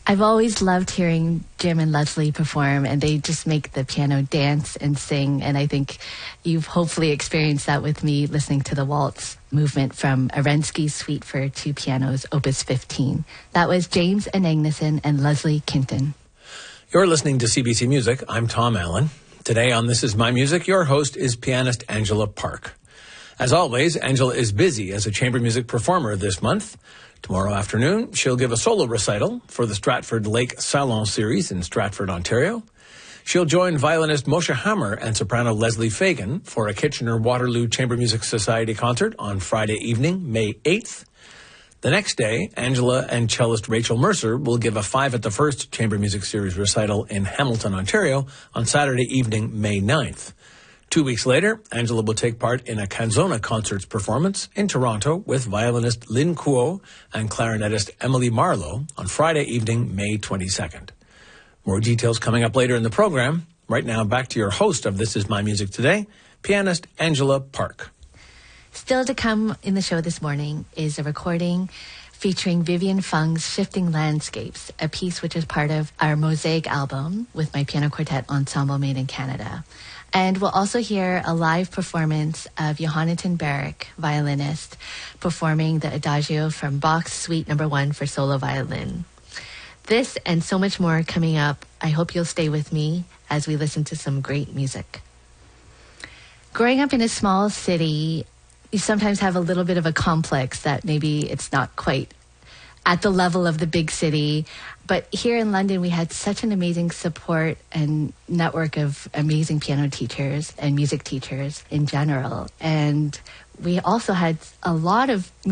I've always loved hearing Jim and Leslie perform, and they just make the piano dance and sing. And I think you've hopefully experienced that with me listening to the waltz movement from Arensky's Suite for Two Pianos, Opus 15. That was James Anagnason and Leslie Kinton. You're listening to CBC Music. I'm Tom Allen. Today on This Is My Music, your host is pianist Angela Park. As always, Angela is busy as a chamber music performer this month. Tomorrow afternoon, she'll give a solo recital for the Stratford Lake Salon Series in Stratford, Ontario. She'll join violinist Moshe Hammer and soprano Leslie Fagan for a Kitchener-Waterloo Chamber Music Society concert on Friday evening, May 8th. The next day, Angela and cellist Rachel Mercer will give a 5 at the First Chamber Music Series recital in Hamilton, Ontario on Saturday evening, May 9th. 2 weeks later, Angela will take part in a Canzona Concerts performance in Toronto with violinist Lynn Kuo and clarinetist Emily Marlowe on Friday evening, May 22nd. More details coming up later in the program. Right now, back to your host of This Is My Music Today, pianist Angela Park. Still to come in the show this morning is a recording featuring Vivian Fung's Shifting Landscapes, a piece which is part of our Mosaic album with my piano quartet ensemble made in Canada. And we'll also hear a live performance of Johannatan Barrick, violinist, performing the Adagio from Bach's Suite No. 1 for solo violin. This and so much more coming up. I hope you'll stay with me as we listen to some great music. Growing up in a small city, you sometimes have a little bit of a complex that maybe it's not quite at the level of the big city. But here in London, we had such an amazing support and network of amazing piano teachers and music teachers in general. And we also had a lot of